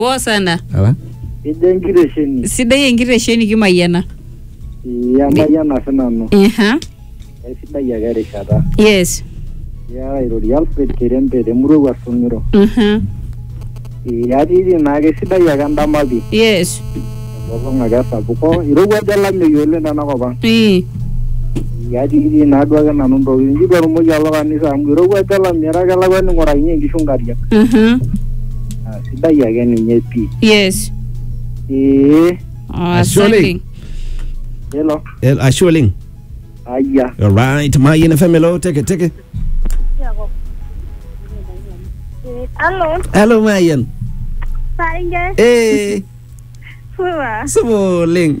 Poa sana. Ala. Enkiresheni. Sidai enkiresheni kimayiana. Mayiana sinanu. Sidai ake erishata. Yes. Irori Alfred Kerembe temurua Songiro. Atii naake sidai ake endama pi. Yes. Enkolong ake sapuko. Irowuaja olameyu oleng tenakop ang. Atii naaduo ake nanu ntokitin. Nji peetumoki alo kanisa amu irowuaja olameyu era kelakwa ning'urakinye nkishu nkariak. Sidai ake ninye pi. Yes. Asholeng. Hello. Asholeng. Aya. All right, Mayan FM, hello, take it. Hello, Mayan. Saringe. Fuwa. Suboleng.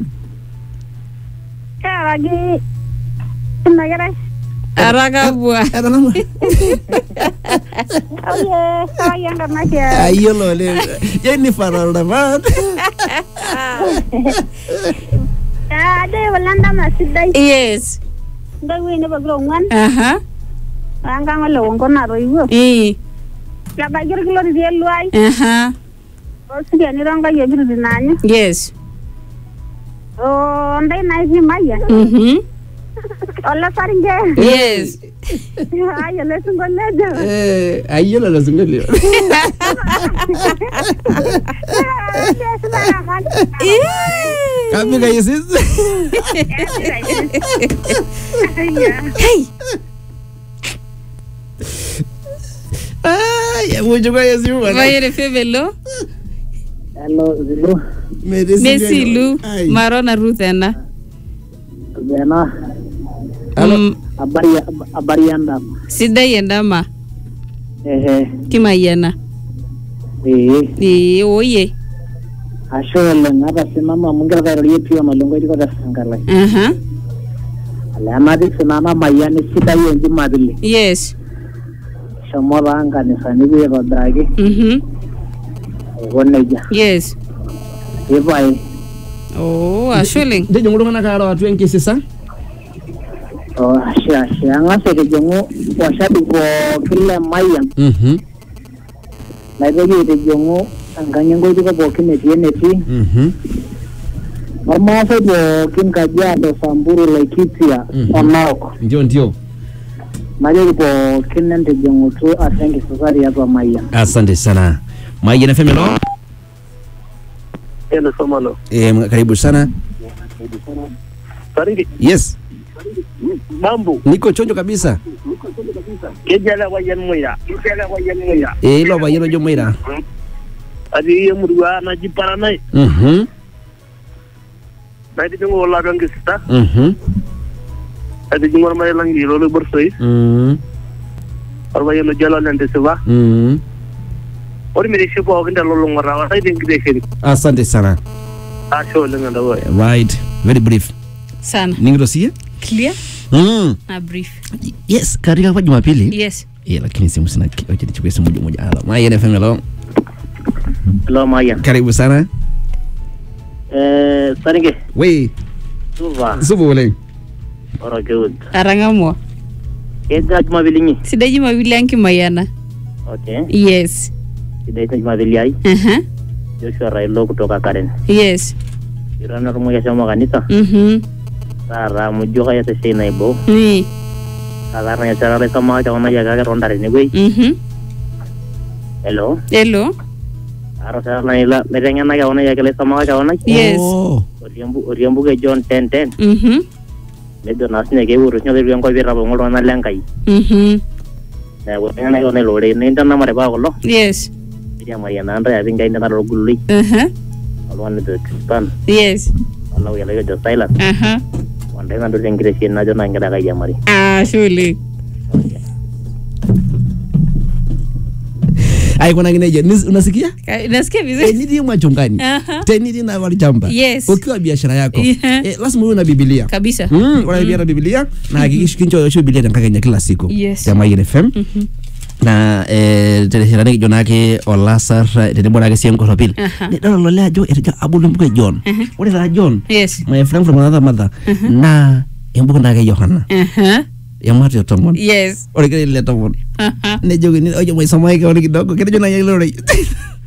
Karagi. Nagara. Aragabwa. Oye, sayang karena dia. Ayo lo le. Jennifer Aldaman. Ada walanda masidai. Yes. Ndawi ne bagrongan. Anga ngalo ngona roiwo. La bagir kilo di luai. O sidia ni ranga yebiru dinanya. Yes. O ndai naisi maya. Hola Saringe. Yes. Ayo le sungollejo. Ayo lo sungollejo. Kami kayak sis. Hey. Ya mau juga ya sih. Vaya de febelo. Hello, Zilu. Messi Lu. Marona Ruthena. Bena. Halo. Habari yandama. Sidai yandama. Kimayana. Oye. Asholeng apa sinama mungkin kalau dia pia malungo itu kada sangkalai. Alama di sinama mayani sidai yang dimadili. Yes. Semua orang kan sana dia berdragi. Woneja. Yes. Ibai. Oh, Asholeng. Dia jongo ngana karo atu yang kisisa. Oh, asyik ngasih ke jongo washabi ko kila mayan. Lagi dia jongo angkanya gue juga bokin neti. Normal saya bokin Kajiado Samburu Laikipia Onok. Ndio. Maji bokin nanti jongo tu asengi safari hapa Mayan. Asante sana. Mayan FM lo. Hello Somalo. Karibu sana. Saringi. Yes. Mambo. Niko chonjo kabisa. Kejala wayan moya. Lo wayan jo moya. Adi ye murwa na jipara nai. Nai jongo wala gangi sita. Adi jingor may langi lo bersoi. Arwa ye no jala nante sewa. Ori mere shipo aginda lo ngora wa sai dengi dekeri. Asante sana. Asho lenga dawa. Right, very brief. Sana. Ningirosia? Clear? Na brief. Yes, katika kwa Jumapili. Yes. Lakini simu sina wacha nichukue simu moja. Mayan FM hello. Hello Mayan. Karibu sana. Saringe. We. Suboleng. Ora good. Arangamwa. Ega Jumapili ni. Sidai Jumapili yanki mayana. Okay. Yes. Sidai Jumapili ai. Joshua Railo kutoka Karen. Yes. Irana rumo ya chama kanisa. Sara mujoka ya tesina ibo. Agarra ya sara sama cha ona ya ga rondare ni goi. Hello. Aro sara na ila merenya na ga ona ya kele sama cha ona. Yes. Oriambu ke John 10:10. Medo nasne ke uru nyo de bianco birra bongolo na lenkai. Na go na ga ona lore ni nda na mare ba golo. Yes. Dia Maria nanda ya binga inda na rogului. Alwan de Kristan. Yes. Allah ya lege silent. Wanda ngando ingresia na jona ngada ga yamari. Shule. Ai kuna kineje unasikia? Nasikia vizuri. Nidi machungani. Nidi na wali jamba. Yes. Ukiwa biashara yako. Lazima uwe na Biblia. Kabisa. Una Biblia na hakikisha kincho Biblia ndakanya kila siku. Yes. Ya Mayan FM. Na telehirani jonake olasar tenebona ke siengo ropil ni dalo le ajo erja abulu mbuke John ore da John Yes. My friend from another mother na embuke ndake Yohana ya mati tomon Yes. ore ke le tomon ne jogi ni ojo mo samai ke ore kidogo kene jona yelo re